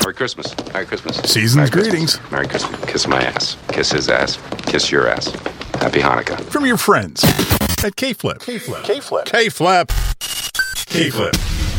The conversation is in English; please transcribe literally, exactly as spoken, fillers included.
Merry Christmas. Merry Christmas. Season's Merry greetings. Christmas. Merry Christmas. Kiss my ass. Kiss his ass. Kiss your ass. Happy Hanukkah. From your friends at K-Flip. K-Flip. K-Flip. K-Flip. K-Flip.